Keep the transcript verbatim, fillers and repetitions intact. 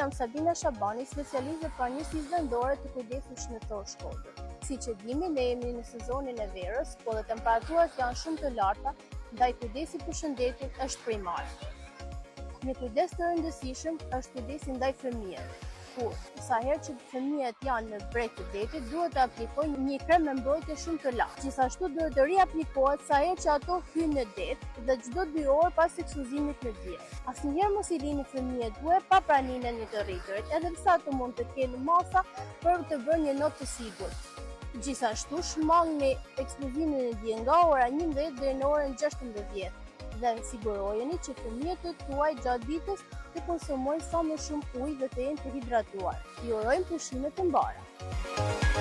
jam Sabina Shabani, specialist dhe pranësis vendore të kujdesit shëndetësor Shkodër. Siç e dini, ne jemi në sezonin e verës, ku dhe temperaturat janë shumë të larta, ndaj kujdesi për shëndetin është primar. Një kujdes të rëndësishëm është kujdesi ndaj fëmijëve, ku sa herë që fëmijët janë në breg të detit, duhet të aplikojnë një krem me mbrojtje shumë të lartë. Gjithashtu duhet të riaplikohet sa herë që ato hyjnë në det dhe çdo dy orë pas ekspozimit në diell. Asnjëherë mos i lini fëmijët duhe pa praninë e të rriturit, edhe pse ato mund të kenë masa për të bërë një notë të sigurt. Gjithashtu shmangni ekspozimin e diell nga ora njëmbëdhjetë deri në orën gjashtëmbëdhjetë dhe sigurojeni që fëmijët tuaj gjatë ditës të konsumojnë sa më shumë ujë dhe të jenë të hidratuar. Ju urojmë pushime të mbara.